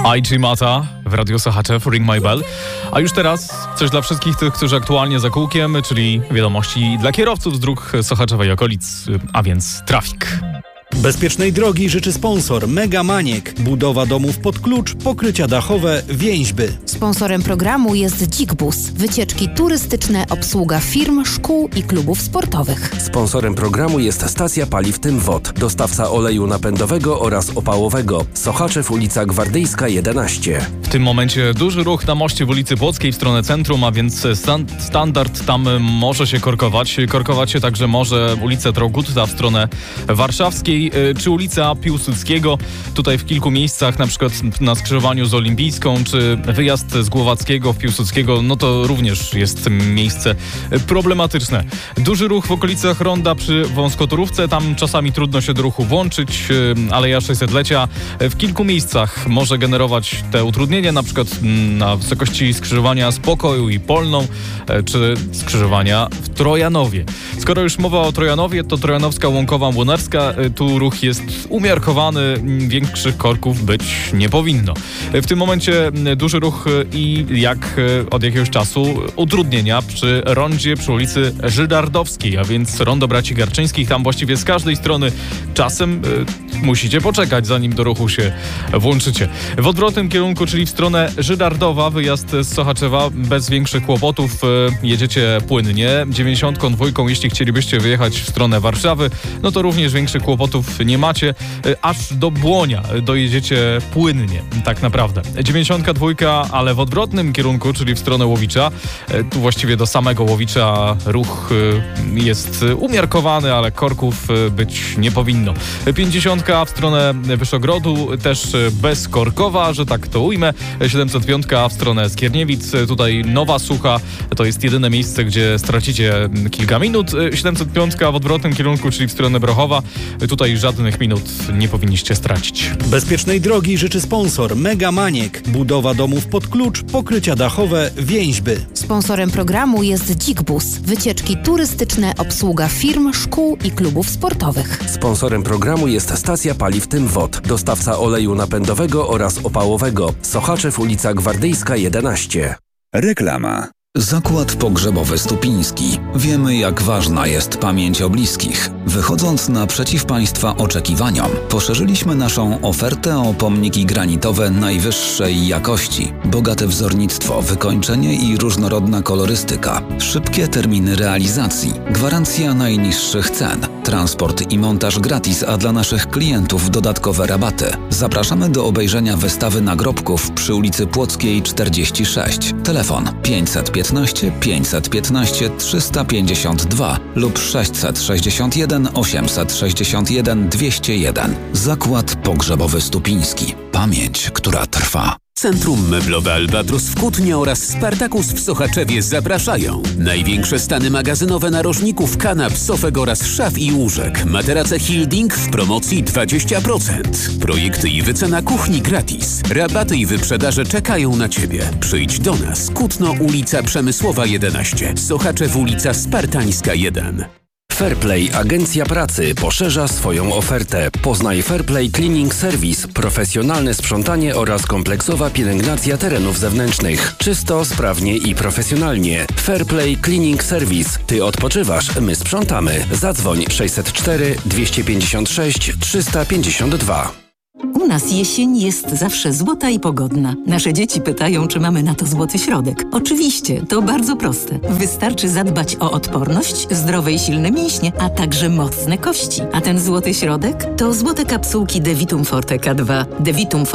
IG Mata w Radiu Sochaczew, Ring My Bell. A już teraz coś dla wszystkich tych, którzy aktualnie za kółkiem, czyli wiadomości dla kierowców z dróg Sochaczewa i okolic, a więc trafik. Bezpiecznej drogi życzy sponsor Mega Maniek. Budowa domów pod klucz, pokrycia dachowe, więźby. Sponsorem programu jest Dzik-Bus. Wycieczki turystyczne, obsługa firm, szkół i klubów sportowych. Sponsorem programu jest stacja paliw Tymwod, dostawca oleju napędowego oraz opałowego. Sochaczew, ulica Gwardyjska 11. W tym momencie duży ruch na moście w ulicy Płockiej w stronę centrum, a więc standard tam może się korkować. Korkować się także może ulica Drogutta w stronę warszawskiej, czy ulica Piłsudskiego. Tutaj w kilku miejscach, na przykład na skrzyżowaniu z Olimpijską, czy wyjazd z Głowackiego w Piłsudskiego, no to również jest miejsce problematyczne. Duży ruch w okolicach ronda przy wąskotorówce, tam czasami trudno się do ruchu włączyć. Aleja 600-lecia w kilku miejscach może generować te utrudnienia, na przykład na wysokości skrzyżowania z Pokoju i Polną, czy skrzyżowania w Trojanowie. Skoro już mowa o Trojanowie, to Trojanowska Łąkowa Młynarska, tu ruch jest umiarkowany, większych korków być nie powinno. W tym momencie duży ruch i jak od jakiegoś czasu utrudnienia przy rondzie przy ulicy Żydardowskiej, a więc rondo Braci Garczyńskich, tam właściwie z każdej strony czasem musicie poczekać, zanim do ruchu się włączycie. W odwrotnym kierunku, czyli w stronę Żydardowa, wyjazd z Sochaczewa bez większych kłopotów, jedziecie płynnie. 92, jeśli chcielibyście wyjechać w stronę Warszawy, no to również większych kłopotów nie macie, aż do Błonia dojedziecie płynnie, tak naprawdę. 92, ale w odwrotnym kierunku, czyli w stronę Łowicza, tu właściwie do samego Łowicza ruch jest umiarkowany, ale korków być nie powinno. 50 w stronę Wyszogrodu też bezkorkowa, że tak to ujmę. 705 w stronę Skierniewic, tutaj Nowa Sucha, to jest jedyne miejsce, gdzie stracicie kilka minut. 705 w odwrotnym kierunku, czyli w stronę Brochowa, tutaj żadnych minut nie powinniście stracić. Bezpiecznej drogi życzy sponsor Mega Maniek. Budowa domów pod klucz, pokrycia dachowe, więźby. Sponsorem programu jest Dzik-Bus. Wycieczki turystyczne, obsługa firm, szkół i klubów sportowych. Sponsorem programu jest stacja paliw Tymwod, dostawca oleju napędowego oraz opałowego. Sochaczew, ulica Gwardyjska 11. Reklama. Zakład Pogrzebowy Stupiński. Wiemy, jak ważna jest pamięć o bliskich. Wychodząc naprzeciw Państwa oczekiwaniom, poszerzyliśmy naszą ofertę o pomniki granitowe najwyższej jakości. Bogate wzornictwo, wykończenie i różnorodna kolorystyka. Szybkie terminy realizacji. Gwarancja najniższych cen. Transport i montaż gratis, a dla naszych klientów dodatkowe rabaty. Zapraszamy do obejrzenia wystawy nagrobków przy ulicy Płockiej 46. Telefon 515 515 352 lub 661 861 201. Zakład Pogrzebowy Stupiński. Pamięć, która trwa. Centrum Meblowe Albatros w Kutnie oraz Spartakus w Sochaczewie zapraszają. Największe stany magazynowe narożników, kanap, sofek oraz szaf i łóżek. Materace Hilding w promocji 20%. Projekty i wycena kuchni gratis. Rabaty i wyprzedaże czekają na Ciebie. Przyjdź do nas. Kutno, ulica Przemysłowa 11. Sochaczew, ulica Spartańska 1. Fairplay Agencja Pracy poszerza swoją ofertę. Poznaj Fairplay Cleaning Service, profesjonalne sprzątanie oraz kompleksowa pielęgnacja terenów zewnętrznych. Czysto, sprawnie i profesjonalnie. Fairplay Cleaning Service. Ty odpoczywasz, my sprzątamy. Zadzwoń 604 256 352. U nas jesień jest zawsze złota i pogodna. Nasze dzieci pytają, czy mamy na to złoty środek. Oczywiście, to bardzo proste. Wystarczy zadbać o odporność, zdrowe i silne mięśnie, a także mocne kości. A ten złoty środek to złote kapsułki Devitum Forte K2. Devitum